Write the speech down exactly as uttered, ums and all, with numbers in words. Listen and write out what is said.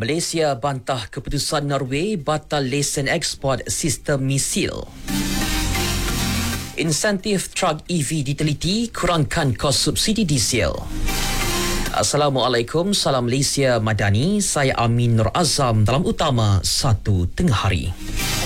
Malaysia bantah keputusan Norway batal lesen ekspor sistem misil. Insentif truk E V diteliti, kurangkan kos subsidi diesel. Assalamualaikum, salam Malaysia Madani. Saya Amin Nur Azam dalam utama satu tengah hari.